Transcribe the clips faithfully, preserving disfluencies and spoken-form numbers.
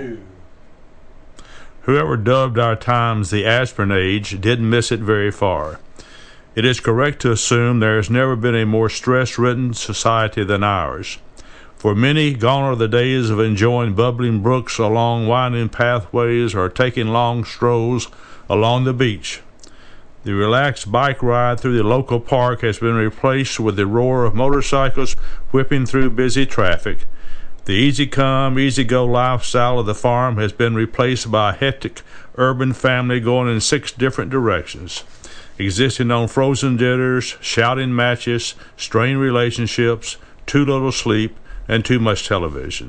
No. Whoever dubbed our times the aspirin age didn't miss it very far. It is correct to assume there has never been a more stress-ridden society than ours. For many, gone are the days of enjoying bubbling brooks along winding pathways or taking long strolls along the beach. The relaxed bike ride through the local park has been replaced with the roar of motorcycles whipping through busy traffic. The easy-come, easy-go lifestyle of the farm has been replaced by a hectic urban family going in six different directions, existing on frozen dinners, shouting matches, strained relationships, too little sleep, and too much television.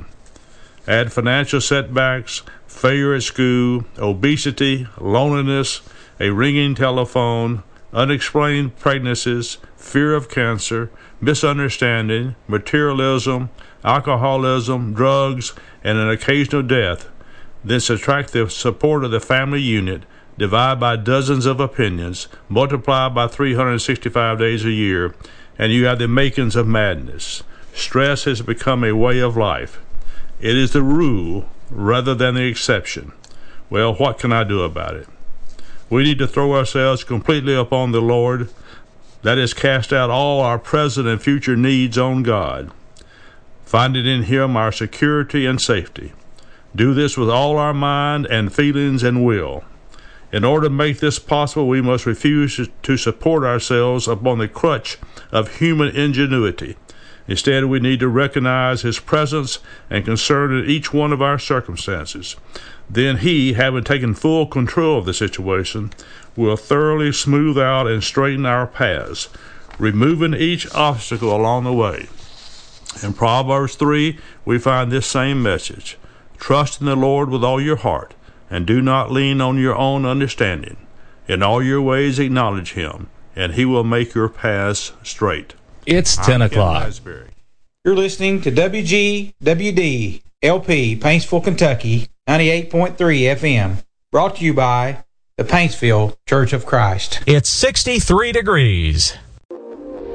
Add financial setbacks, failure at school, obesity, loneliness, a ringing telephone, unexplained pregnancies, fear of cancer, misunderstanding, materialism, alcoholism, drugs, and an occasional death. Then subtract the support of the family unit, divide by dozens of opinions, multiply by three hundred sixty-five days a year, and you have the makings of madness. Stress has become a way of life. It is the rule rather than the exception. Well, what can I do about it? We need to throw ourselves completely upon the Lord. That is, cast out all our present and future needs on God. Finding in Him our security and safety. Do this with all our mind and feelings and will. In order to make this possible, we must refuse to support ourselves upon the crutch of human ingenuity. Instead, we need to recognize His presence and concern in each one of our circumstances. Then He, having taken full control of the situation, will thoroughly smooth out and straighten our paths, removing each obstacle along the way. In Proverbs three, we find this same message. Trust in the Lord with all your heart, and do not lean on your own understanding. In all your ways acknowledge Him, and He will make your paths straight. It's ten o'clock. You're listening to W G W D L P, Paintsville, Kentucky, ninety-eight point three F M. Brought to you by the Paintsville Church of Christ. It's sixty-three degrees.